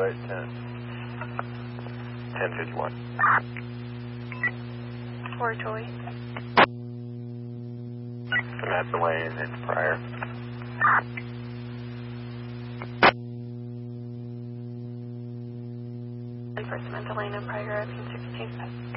daylight 10:51. 428. Samantha Lane in Pryor. And for Samantha Lane and Pryor, 16.